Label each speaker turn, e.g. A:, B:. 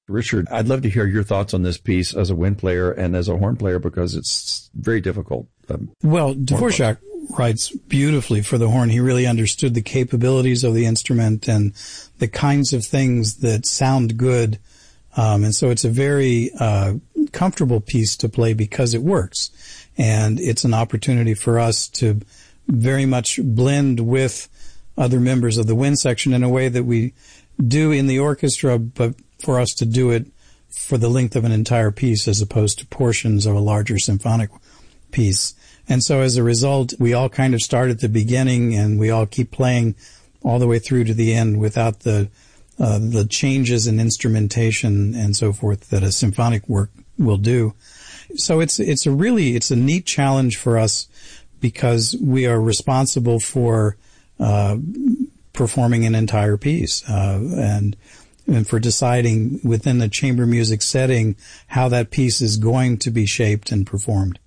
A: Richard, I'd love to hear your thoughts on this piece as a wind player and as a horn player, because it's very difficult.
B: Well, Dvorak writes beautifully for the horn. He really understood the capabilities of the instrument and the kinds of things that sound good. And so it's a very comfortable piece to play because it works. And it's an opportunity for us to very much blend with other members of the wind section in a way that we do in the orchestra, but for us to do it for the length of an entire piece as opposed to portions of a larger symphonic piece. And so as a result, we all kind of start at the beginning and we all keep playing all the way through to the end without the changes in instrumentation and so forth that a symphonic work will do. So it's a neat challenge for us because we are responsible for performing an entire piece and for deciding within the chamber music setting how that piece is going to be shaped and performed.